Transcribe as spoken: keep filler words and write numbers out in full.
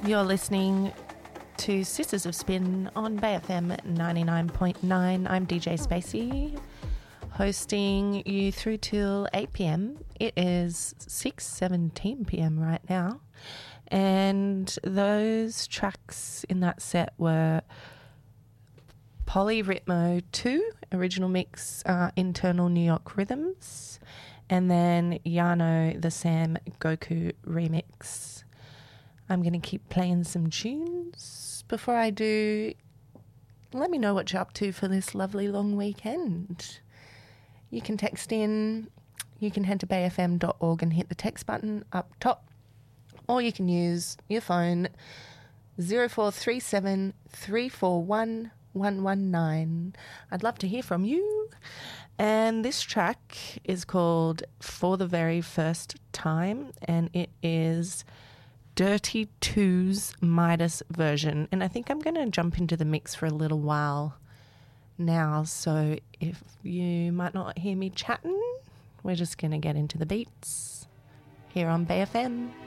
You're listening to Sisters of Spin on Bay F M ninety-nine point nine. I'm D J Spacey, hosting you through till eight p.m. It is six seventeen p.m. right now, and those tracks in that set were Polyrhythmo two, original mix, uh, Internal New York Rhythms, and then Yano, the Sam Goku remix. I'm going to keep playing some tunes. Before I do, let me know what you're up to for this lovely long weekend. You can text in, you can head to bay f m dot org and hit the text button up top, or you can use your phone zero four three seven, three four one, one one nine. I'd love to hear from you. And this track is called For the Very First Time, and it is Dirty Two's Midas version. And I think I'm going to jump into the mix for a little while now, so if you might not hear me chatting, we're just going to get into the beats here on Bay F M.